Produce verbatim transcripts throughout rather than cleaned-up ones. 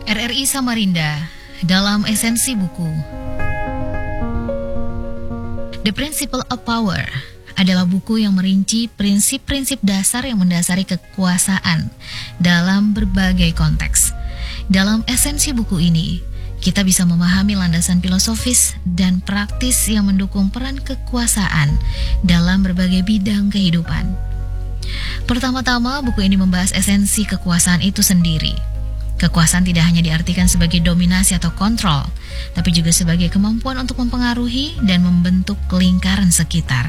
R R I Samarinda dalam esensi buku The Principle of Power adalah buku yang merinci prinsip-prinsip dasar yang mendasari kekuasaan dalam berbagai konteks. Dalam esensi buku ini, kita bisa memahami landasan filosofis dan praktis yang mendukung peran kekuasaan dalam berbagai bidang kehidupan. Pertama-tama, buku ini membahas esensi kekuasaan itu sendiri. Kekuasaan tidak hanya diartikan sebagai dominasi atau kontrol, tapi juga sebagai kemampuan untuk mempengaruhi dan membentuk lingkaran sekitar.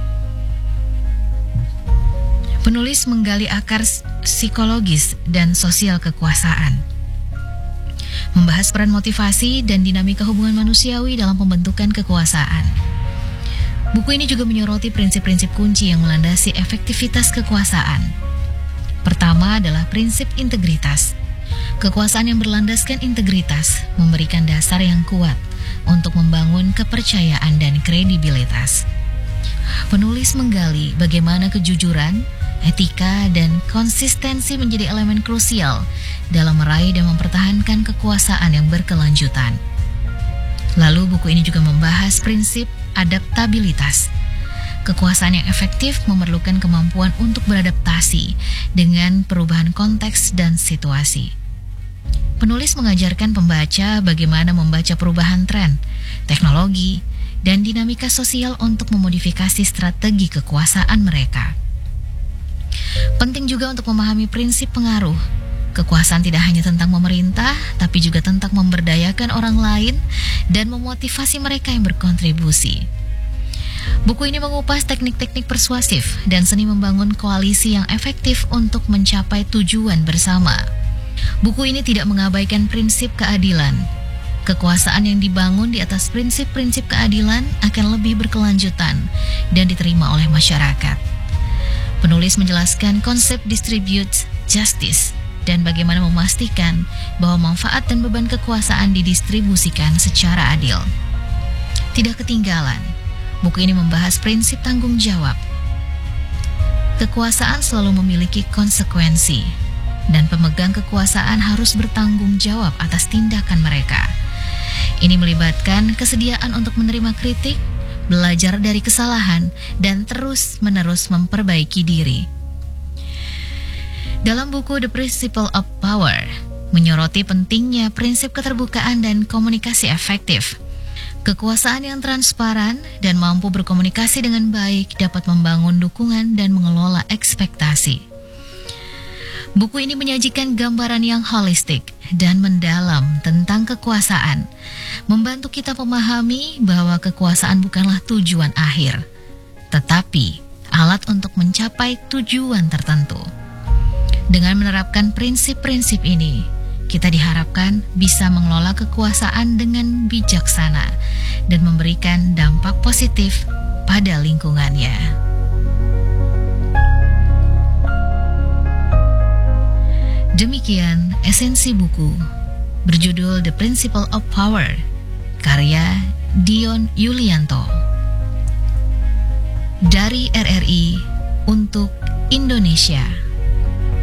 Penulis menggali akar psikologis dan sosial kekuasaan, membahas peran motivasi dan dinamika hubungan manusiawi dalam pembentukan kekuasaan. Buku ini juga menyoroti prinsip-prinsip kunci yang melandasi efektivitas kekuasaan. Pertama adalah prinsip integritas. Kekuasaan yang berlandaskan integritas memberikan dasar yang kuat untuk membangun kepercayaan dan kredibilitas. Penulis menggali bagaimana kejujuran, etika, dan konsistensi menjadi elemen krusial dalam meraih dan mempertahankan kekuasaan yang berkelanjutan. Lalu buku ini juga membahas prinsip adaptabilitas. Kekuasaan yang efektif memerlukan kemampuan untuk beradaptasi dengan perubahan konteks dan situasi. Penulis mengajarkan pembaca bagaimana membaca perubahan tren, teknologi, dan dinamika sosial untuk memodifikasi strategi kekuasaan mereka. Penting juga untuk memahami prinsip pengaruh. Kekuasaan tidak hanya tentang memerintah, tapi juga tentang memberdayakan orang lain dan memotivasi mereka yang berkontribusi. Buku ini mengupas teknik-teknik persuasif dan seni membangun koalisi yang efektif untuk mencapai tujuan bersama. Buku ini tidak mengabaikan prinsip keadilan. Kekuasaan yang dibangun di atas prinsip-prinsip keadilan akan lebih berkelanjutan dan diterima oleh masyarakat. Penulis menjelaskan konsep distribute justice dan bagaimana memastikan bahwa manfaat dan beban kekuasaan didistribusikan secara adil. Tidak ketinggalan, buku ini membahas prinsip tanggung jawab. Kekuasaan selalu memiliki konsekuensi, dan pemegang kekuasaan harus bertanggung jawab atas tindakan mereka. Ini melibatkan kesediaan untuk menerima kritik, belajar dari kesalahan, dan terus-menerus memperbaiki diri. Dalam buku The Principle of Power, menyoroti pentingnya prinsip keterbukaan dan komunikasi efektif. Kekuasaan yang transparan dan mampu berkomunikasi dengan baik dapat membangun dukungan dan mengelola ekspektasi. Buku ini menyajikan gambaran yang holistik dan mendalam tentang kekuasaan, membantu kita memahami bahwa kekuasaan bukanlah tujuan akhir, tetapi alat untuk mencapai tujuan tertentu. Dengan menerapkan prinsip-prinsip ini, kita diharapkan bisa mengelola kekuasaan dengan bijaksana dan memberikan dampak positif pada lingkungannya. Demikian esensi buku berjudul The Principle of Power, karya Dion Yulianto. Dari R R I untuk Indonesia.